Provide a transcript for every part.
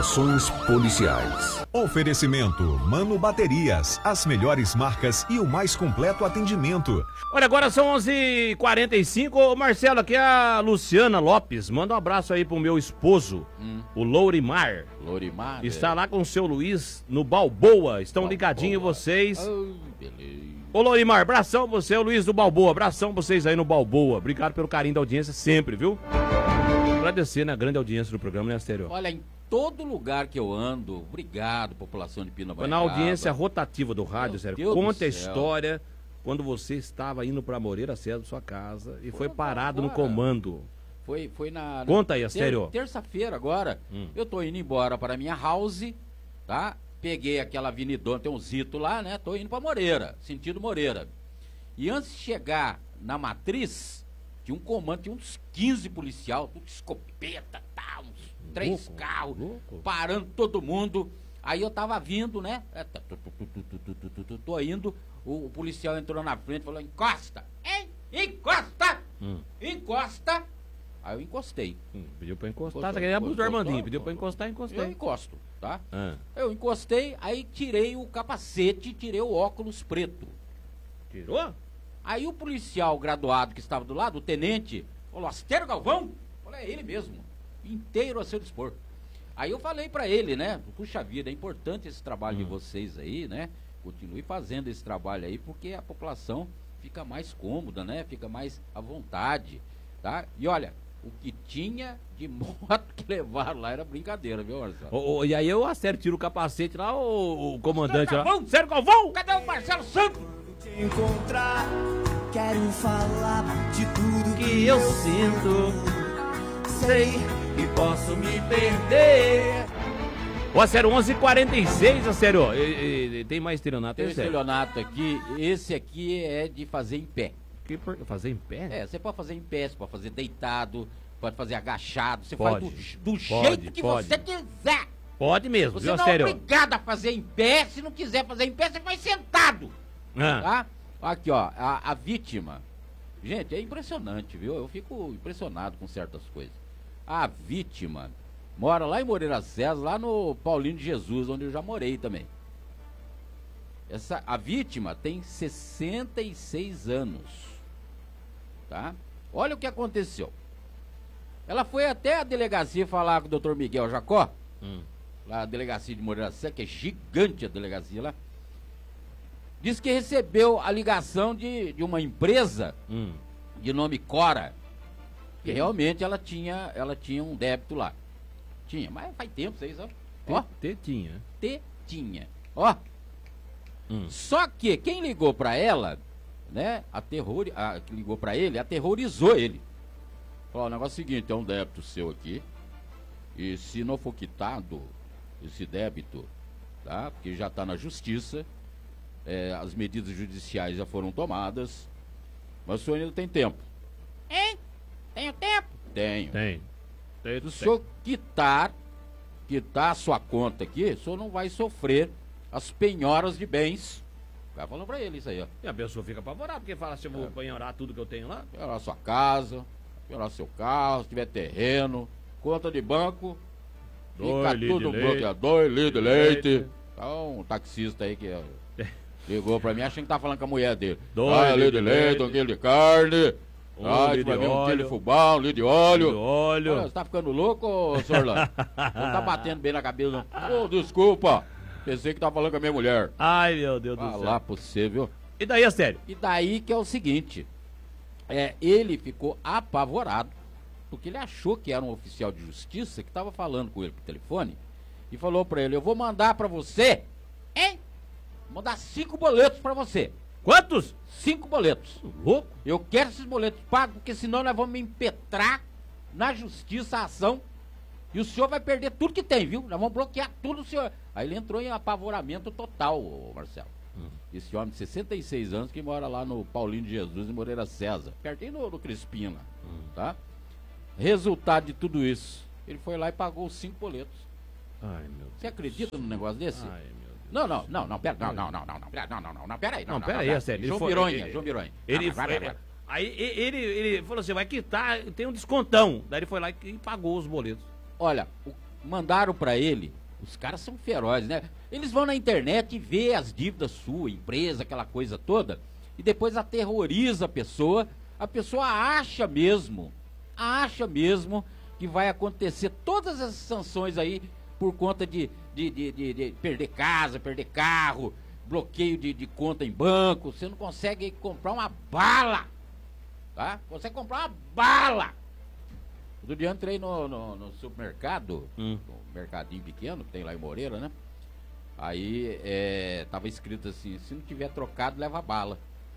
Informações policiais. Oferecimento Mano Baterias, as melhores marcas e o mais completo atendimento. Olha, agora são 11h45. Ô Marcelo, aqui é a Luciana Lopes. Manda um abraço aí pro meu esposo, o Lourimar. Lourimar? Está lá com o seu Luiz no Balboa. Estão ligadinhos vocês. Oh, beleza. Ô Lourimar, abração você, o Luiz do Balboa. Abração vocês aí no Balboa. Obrigado pelo carinho da audiência sempre, viu? Agradecer na grande audiência do programa, né, Estéreo? Olha, em todo lugar que eu ando, obrigado, população de Pindamonhangaba. Na audiência rotativa do rádio, sério, conta a história quando você estava indo pra Moreira César, sua casa, e foi parado no comando. Foi na... Conta aí, Estéreo. Terça-feira agora, eu tô indo embora para minha house, tá? Peguei aquela avenidona, tem um Zito lá, né? Tô indo pra Moreira, sentido Moreira. E antes de chegar na Matriz, tinha um comando, tinha uns 15 policial, tudo escopeta, tá, uns 3 carros, parando todo mundo. Aí eu tava vindo, né? Tô indo, o policial entrou na frente e falou, encosta! Hein? Encosta! Encosta! Aí eu encostei. Pediu pra encostar, tá querendo abusar do Armandinho, pediu pra encostar, encostei. Eu encosto, tá? Eu encostei, aí tirei o capacete, tirei o óculos preto. Tirou? Aí o policial graduado que estava do lado, o tenente, falou, Astério Galvão? Falei, é ele mesmo, inteiro a seu dispor. Aí eu falei pra ele, né, puxa vida, é importante esse trabalho de vocês aí, né, continue fazendo esse trabalho aí, porque a população fica mais cômoda, né, fica mais à vontade, tá? E olha, o que tinha de moto que levaram lá era brincadeira, viu, Marcelo? E aí o Astério tira o capacete lá, o comandante lá. Astério Galvão! Cadê o Marcelo Santos? Encontrar, quero falar de tudo Que eu sinto, sei que posso me perder. Ô, Astério, 11h46, Astério. Tem mais estelionato? Tem estelionato aqui, esse aqui é de fazer em pé. Fazer em pé? É, você pode fazer em pé, você pode fazer deitado, pode fazer agachado, você Pode, faz do jeito que você quiser. Pode mesmo, Você viu, não é Astério? obrigado a fazer em pé, se não quiser fazer em pé, você faz sentado. Tá? Aqui, ó, a vítima. Gente, é impressionante, viu? Eu fico impressionado com certas coisas. A vítima mora lá em Moreira César, lá no Paulinho de Jesus, onde eu já morei também. A vítima tem 66 anos. Tá? Olha o que aconteceu. Ela foi até a delegacia falar com o Dr. Miguel Jacó, lá a delegacia de Moreira César, que é gigante a delegacia lá. Diz que recebeu a ligação de uma empresa de nome Cora, que realmente ela tinha um débito lá. Tinha, mas faz tempo, vocês, ó. Tetinha. Ó. Só que quem ligou pra ela, né, que ligou pra ele, aterrorizou ele. Falou, o negócio é o seguinte, é um débito seu aqui, e se não for quitado esse débito, tá, porque já tá na justiça, as medidas judiciais já foram tomadas, mas o senhor ainda tem tempo. Hein? Tenho tempo? Tenho. Tem. Se o senhor quitar a sua conta aqui, o senhor não vai sofrer as penhoras de bens. O cara falou pra ele isso aí, ó. E a pessoa fica apavorada, porque fala assim, eu vou penhorar tudo que eu tenho lá. Penhorar sua casa, penhorar seu carro, se tiver terreno, conta de banco, fica tudo bloqueado. 2 litros de leite. Então, um taxista aí que ligou pra mim, achando que tá falando com a mulher dele. 2 litros de leite, 1 quilo de carne, um quilo de fubá, 1 litro de óleo. Olha, você tá ficando louco, ô, senhor Orlando? Não tá batendo bem na cabeça, não. Ô, desculpa, pensei que tava falando com a minha mulher. Ai, meu Deus do céu. Falar pra você, viu? E daí, Astério? E daí que é o seguinte, ele ficou apavorado, porque ele achou que era um oficial de justiça que tava falando com ele por telefone, e falou pra ele, eu vou mandar pra você, hein? Vou mandar 5 boletos pra você. Quantos? 5 boletos. Louco? Eu quero esses boletos pagos, porque senão nós vamos me impetrar na justiça a ação. E o senhor vai perder tudo que tem, viu? Nós vamos bloquear tudo, senhor. Aí ele entrou em apavoramento total, Marcelo. Esse homem de 66 anos que mora lá no Paulinho de Jesus, em Moreira César. Pertinho do Crispim lá. Tá? Resultado de tudo isso, ele foi lá e pagou os 5 boletos. Ai, meu Deus. Você acredita num negócio desse? Ai, meu Deus. Não, pera aí, Astério. João Bironha. Aí ele falou assim, vai quitar, tem um descontão. Daí ele foi lá e pagou os boletos. Olha, mandaram pra ele, os caras são ferozes, né? Eles vão na internet e vê as dívidas suas, empresa, aquela coisa toda, e depois aterroriza a pessoa acha mesmo que vai acontecer todas essas sanções aí por conta de perder casa, perder carro, bloqueio de conta em banco, você não consegue comprar uma bala, tá? Consegue comprar uma bala. Outro dia eu entrei no supermercado, no mercadinho pequeno, que tem lá em Moreira, né? Aí tava escrito assim, se não tiver trocado, leva bala.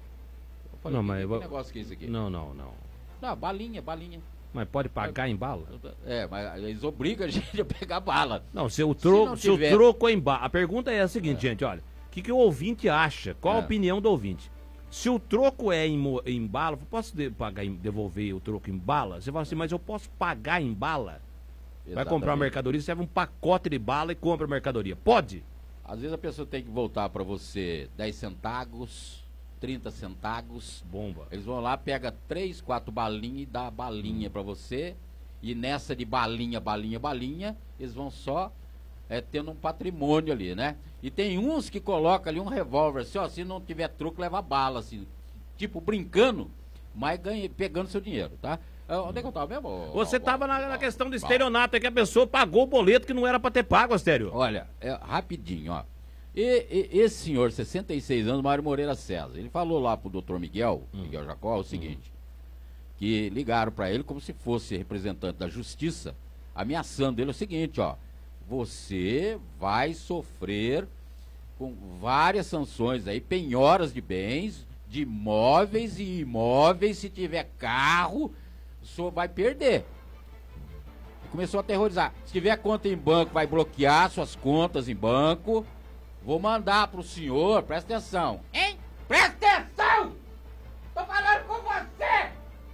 Eu falei, Não, mas que negócio que é isso aqui? Não. Não, balinha. Mas pode pagar em bala? Mas eles obrigam a gente a pegar bala. Não, se o não tiver- troco é em bala. A pergunta é a seguinte, gente, olha. O que o ouvinte acha? Qual a É. opinião do ouvinte? Se o troco é em bala, eu posso devolver o troco em bala? Você fala assim, mas eu posso pagar em bala? Vai comprar uma mercadoria, você leva um pacote de bala e compra a mercadoria. Pode? Às vezes a pessoa tem que voltar pra você 10 centavos, 30 centavos. Bomba. Eles vão lá, pega 3, 4 balinhas e dá a balinha pra você. E nessa de balinha, eles vão só tendo um patrimônio ali, né? E tem uns que colocam ali um revólver, assim, ó, se não tiver troco, leva bala, assim. Tipo, brincando, mas pegando seu dinheiro, tá? Onde é que eu tava mesmo? Você tava na questão do estelionato, é que a pessoa pagou o boleto que não era pra ter pago, Astério. Olha, rapidinho, ó. Esse senhor, 66 anos, Mário Moreira César, ele falou lá pro doutor Miguel Jacó, o seguinte, que ligaram pra ele como se fosse representante da justiça, ameaçando ele o seguinte, ó, você vai sofrer com várias sanções aí, penhoras de bens, de imóveis e imóveis, se tiver carro, o senhor vai perder. Começou a aterrorizar. Se tiver conta em banco, vai bloquear suas contas em banco. Vou mandar pro senhor, presta atenção. Hein? Presta atenção! Tô falando com você!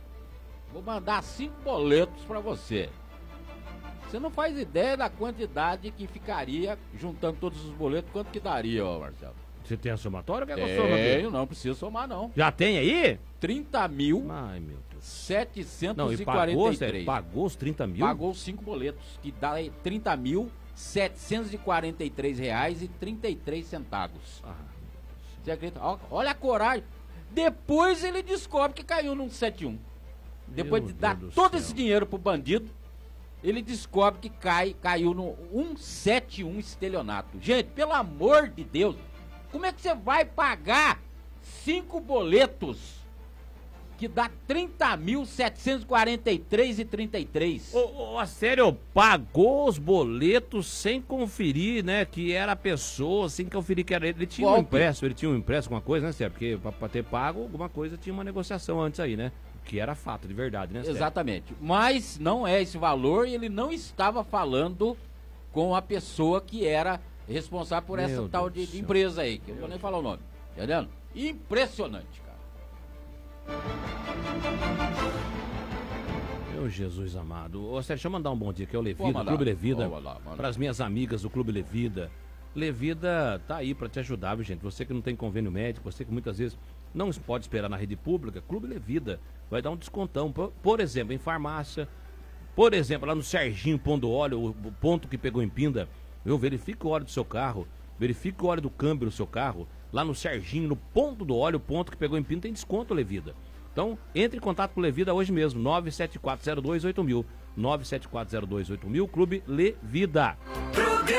Vou mandar 5 boletos pra você. Você não faz ideia da quantidade que ficaria, juntando todos os boletos, quanto que daria, ó, Marcelo? Você tem a somatória ou quer que eu soma aqui? Não precisa somar, não. Já tem aí? 30 mil... Ai, meu Deus. 743. Não, e pagou os 30 mil? Pagou os 5 boletos, que dá aí 30.743 reais e 33 centavos. Você acredita? Olha a coragem. Depois ele descobre que caiu num 71. Depois de dar todo esse dinheiro pro bandido, ele descobre que caiu no 171 estelionato. Gente, pelo amor de Deus, como é que você vai pagar 5 boletos que dá 30.743,33? Ô, Astério, pagou os boletos sem conferir, né, que era a pessoa, sem conferir que era ele. Ele tinha um impresso, alguma coisa, né, Sérgio? Porque pra ter pago alguma coisa tinha uma negociação antes aí, né? Que era fato, de verdade, né, Sérgio? Exatamente. Mas não é esse valor e ele não estava falando com a pessoa que era responsável por essa tal de empresa aí, que eu vou nem falar o nome. Entendendo? Impressionante, cara. Meu Jesus amado. Ô, Sérgio, deixa eu mandar um bom dia aqui ao Levida, do Clube Levida, para as minhas amigas do Clube Levida. Levida tá aí para te ajudar, viu, gente? Você que não tem convênio médico, você que muitas vezes não pode esperar na rede pública, Clube Levida vai dar um descontão, por exemplo, em farmácia, por exemplo, lá no Serginho Pondo Óleo, o ponto que pegou em Pinda, verifica o óleo do seu carro, verifica o óleo do câmbio do seu carro, lá no Serginho, no ponto do óleo, o ponto que pegou em Pinda tem desconto, Levida. Então, entre em contato com o Levida hoje mesmo, 974028000, 974028000, Clube Levida.